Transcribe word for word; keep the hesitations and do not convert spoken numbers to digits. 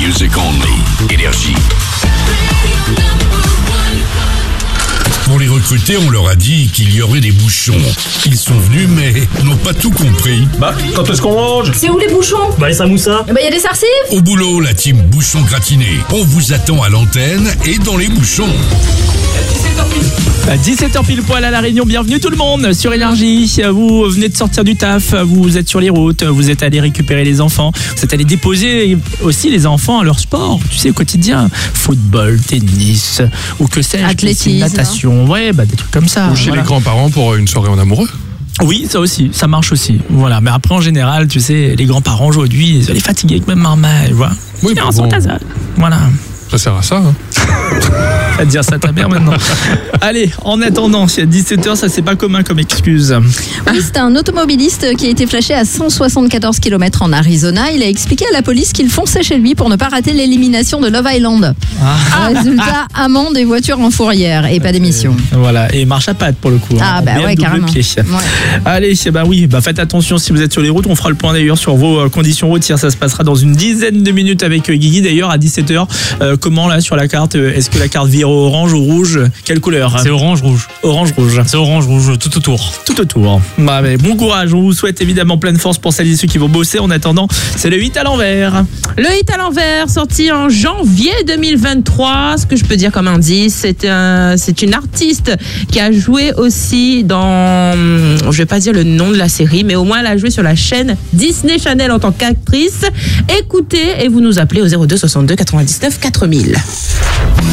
music only. Énergie. Pour les recruter, on leur a dit qu'il y aurait des bouchons. Ils sont venus, mais n'ont pas tout compris. Bah, quand est-ce qu'on mange? C'est où les bouchons? Bah, les samoussas. Bah, y a des sarcives? Au boulot, la team Bouchon Gratiné. On vous attend à l'antenne et dans les bouchons. À dix-sept heures pile poil à La Réunion, bienvenue tout le monde sur Énergie. Vous venez de sortir du taf, vous êtes sur les routes, vous êtes allé récupérer les enfants, vous êtes allé déposer aussi les enfants à leur sport, tu sais, au quotidien. Football, tennis, ou que sais-je, athlétisme, natation, ouais, bah des trucs comme ça. Ou chez voilà. les grands-parents pour une soirée en amoureux. Oui, ça aussi, ça marche aussi. Voilà, mais après en général, tu sais, les grands-parents aujourd'hui, ils sont les fatigués avec même marmaille, voilà. Oui, Et bon, on s'en bon. tasade. Voilà. Ça sert à ça. Hein. À dire ça à ta mère maintenant. Allez, en attendant, si à dix-sept heures, ça c'est pas commun comme excuse. Oui, c'est un automobiliste qui a été flashé à cent soixante-quatorze kilomètres en Arizona. Il a expliqué à la police qu'il fonçait chez lui pour ne pas rater l'élimination de Love Island. Ah. Résultat, amende et voiture en fourrière et pas d'émission. Voilà, et marche à pattes pour le coup. Ah hein, bah en ouais, B M W carrément. pied. Ouais. Allez, bah oui, bah faites attention si vous êtes sur les routes. On fera le point d'ailleurs sur vos euh, conditions routières. Ça se passera dans une dizaine de minutes avec euh, Guigui. D'ailleurs, à dix-sept heures, euh, comment là sur la carte, euh, est-ce que la carte vire au orange ou rouge? Quelle couleur? C'est orange-rouge. Orange-rouge. C'est orange-rouge tout autour. Tout autour. Bah, mais bon courage, on vous souhaite évidemment pleine force pour celles et ceux qui vont bosser. En attendant, c'est le huit à l'envers. Le hit à l'envers, sorti en janvier deux mille vingt-trois. Ce que je peux dire comme indice, c'est un, c'est une artiste qui a joué aussi dans, je vais pas dire le nom de la série, mais au moins elle a joué sur la chaîne Disney Channel en tant qu'actrice. Écoutez et vous nous appelez au zéro deux soixante-deux quatre-vingt-dix-neuf quatre mille.